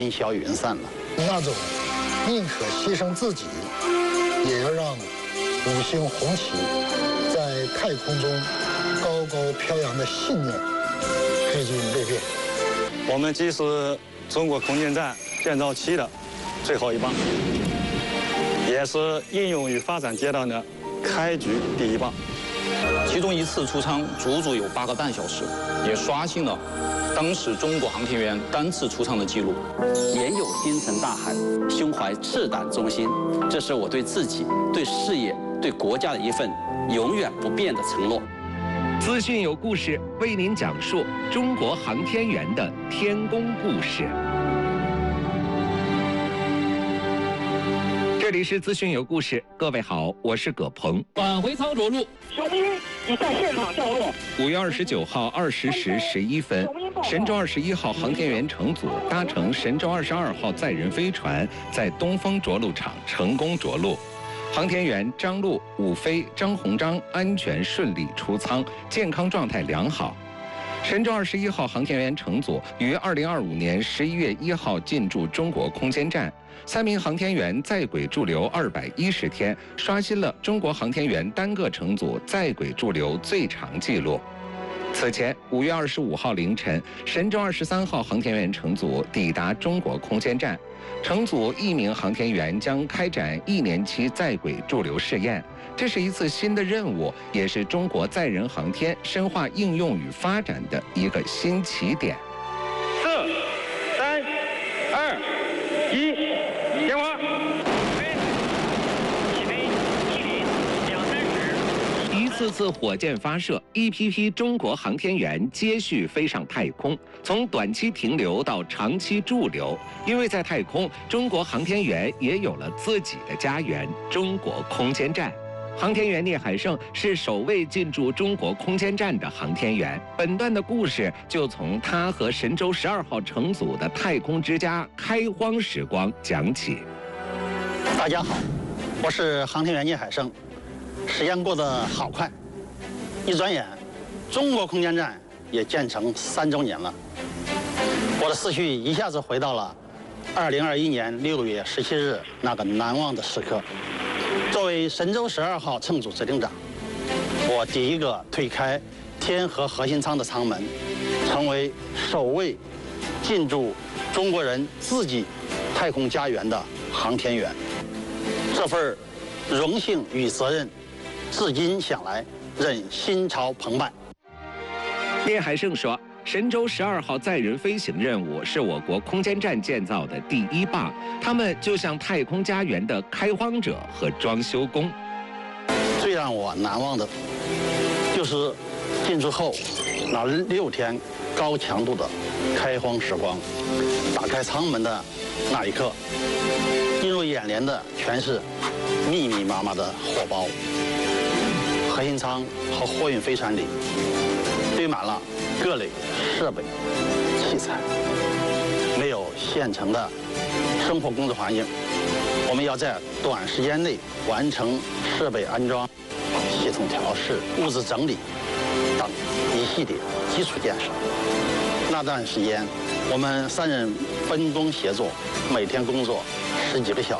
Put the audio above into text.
烟消云散了。 那种宁可牺牲自己，也要让五星红旗在太空中高高飘扬的信念，至今未变。 我们既是中国空间站建造期的最后一棒，也是应用与发展阶段的开局第一棒。 其中一次出舱足足有8个半小时，也刷新了当时中国航天员单次出舱的记录。 眼有星辰大海，胸怀赤胆忠心，这是我对自己、对事业、对国家的一份永远不变的承诺。 资讯有故事，为您讲述中国航天员的天宫故事。这里是资讯有故事，各位好，我是葛鹏。 返回舱着陆， 雄鹰已在现场降落。 5月29号20时11分，神舟21号航天员乘组搭乘神舟22号载人飞船在东风着陆场成功着陆。航天员张陆、伍飞、张鸿章安全顺利出舱，健康状态良好。神舟21号航天员乘组于2025年11月1号进驻中国空间站，3名航天员在轨驻留210天，刷新了中国航天员单个乘组在轨驻留最长纪录。此前，5月25号凌晨，神舟23号航天员乘组抵达中国空间站，乘组1名航天员将开展1年期在轨驻留试验。这是一次新的任务，也是中国载人航天深化应用与发展的一个新起点。 4、3、2、1，点火。 一次次火箭发射，一批批中国航天员接续飞上太空，从短期停留到长期驻留。因为在太空，中国航天员也有了自己的家园——中国空间站。航天员聂海胜是首位进驻中国空间站的航天员。本段的故事就从他和神舟12号乘组的太空之家开荒时光讲起。 大家好，我是航天员聂海胜。时间过得好快，一转眼，中国空间站也建成3周年了。我的思绪一下子回到了2021年6月17日那个难忘的时刻。作为神舟12号乘组指令长，我第一个推开天河核心舱的舱门，成为首位进驻中国人自己太空家园的航天员。这份荣幸与责任，至今想来仍心潮澎湃。 聂海胜说，神舟12号载人飞行任务是我国空间站建造的第一棒，他们就像太空家园的开荒者和装修工。 最让我难忘的，就是进驻后那6天高强度的开荒时光。打开舱门的那一刻，映入眼帘的全是密密麻麻的火包。核心舱和货运飞船里堆满了各类设备、器材，没有现成的生活工作环境，我们要在短时间内完成设备安装、系统调试、物资整理等一系列基础建设。那段时间，我们3人分工协作，每天工作10几个小时。